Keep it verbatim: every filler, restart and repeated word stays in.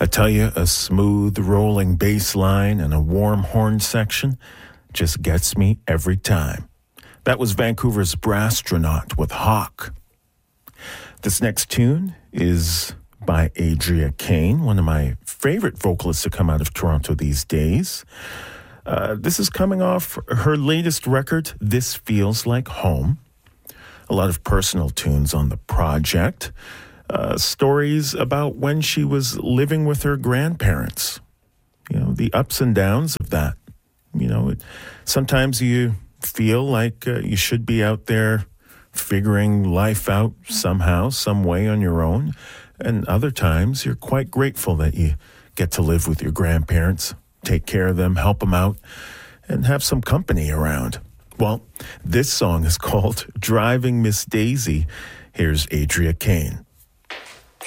I tell you, a smooth rolling bass line and a warm horn section just gets me every time. That was Vancouver's Brasstronaut with Hawk. This next tune is by Adria Kane, one of my favorite vocalists to come out of Toronto these days. Uh, this is coming off her latest record, This Feels Like Home. A lot of personal tunes on the project. Uh, stories about when she was living with her grandparents. You know, the ups and downs of that. You know, it, sometimes you feel like uh, you should be out there figuring life out somehow, some way on your own. And other times you're quite grateful that you get to live with your grandparents, take care of them, help them out, and have some company around. Well, this song is called Driving Miss Daisy. Here's Adria Kane.